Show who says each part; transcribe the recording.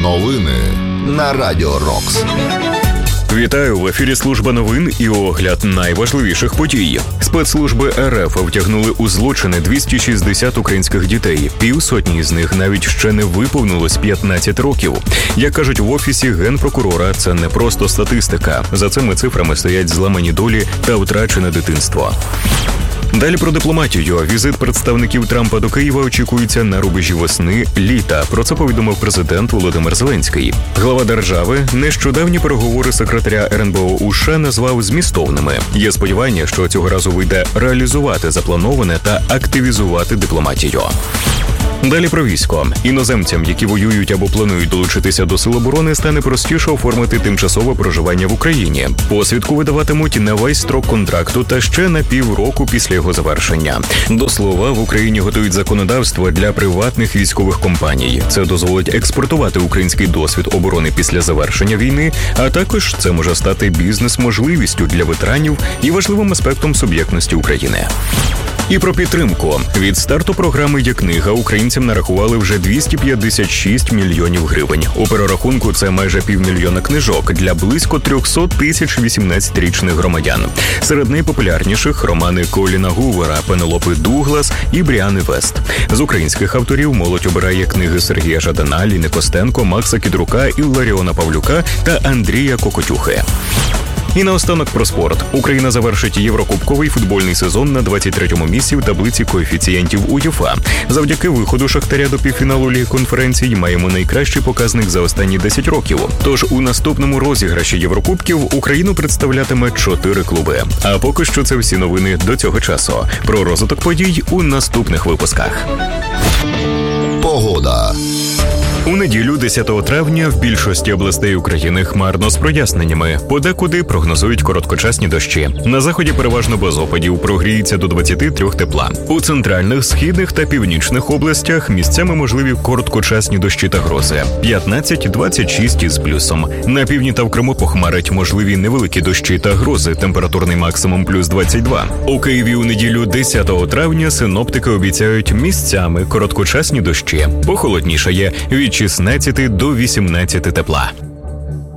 Speaker 1: Новини на Радіо Рокс.
Speaker 2: Вітаю, в ефірі служба новин і огляд найважливіших подій. Спецслужби РФ втягнули у злочини 260 українських дітей. Півсотні з них навіть ще не виповнилось 15 років. Як кажуть в Офісі Генпрокурора, це не просто статистика. За цими цифрами стоять зламані долі та втрачене дитинство. Далі про дипломатію. Візит представників Трампа до Києва очікується на рубежі весни-літа. Про це повідомив президент Володимир Зеленський. Глава держави нещодавні переговори секретаря РНБО у США назвав змістовними. Є сподівання, що цього разу вийде реалізувати заплановане та активізувати дипломатію. Далі про військо. Іноземцям, які воюють або планують долучитися до Сил оборони, стане простіше оформити тимчасове проживання в Україні. Посвідку видаватимуть на весь строк контракту та ще на півроку після його завершення. До слова, в Україні готують законодавство для приватних військових компаній. Це дозволить експортувати український досвід оборони після завершення війни, а також це може стати бізнес-можливістю для ветеранів і важливим аспектом суб'єктності України. І про підтримку. Від старту програми «Є книга» українцям нарахували вже 256 мільйонів гривень. У перерахунку це майже 500 000 книжок для близько 300 тисяч 18-річних громадян. Серед найпопулярніших – романи Коліна Гувера, Пенелопи Дуглас і Бріани Вест. З українських авторів молодь обирає книги Сергія Жадана, Ліни Костенко, Макса Кідрука, Ілларіона Павлюка та Андрія Кокотюхи. І наостанок про спорт. Україна завершить єврокубковий футбольний сезон на 23-му місці в таблиці коефіцієнтів УЄФА. Завдяки виходу Шахтаря до півфіналу Ліги конференцій маємо найкращий показник за останні 10 років. Тож у наступному розіграші Єврокубків Україну представлятиме 4 клуби. А поки що це всі новини до цього часу. Про розвиток подій у наступних випусках.
Speaker 1: Погода.
Speaker 2: У неділю, 10 травня, в більшості областей України хмарно з проясненнями. Подекуди прогнозують короткочасні дощі. На заході переважно без опадів, прогріється до 23 тепла. У центральних, східних та північних областях місцями можливі короткочасні дощі та грози. 15-26 із плюсом. На півдні та в Криму похмарить можливі невеликі дощі та грози. Температурний максимум плюс 22. У Києві у неділю, 10 травня, синоптики обіцяють місцями короткочасні дощі. Похолоднішає від 16 до 18 тепла.